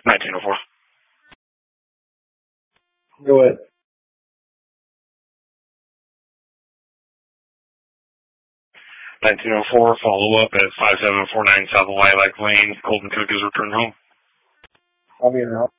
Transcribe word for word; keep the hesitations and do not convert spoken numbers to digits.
nineteen oh four. Go ahead. nineteen oh four, follow up at five seven four nine South Lilac Lane. Colton Cook is returned home. I'll be in the house.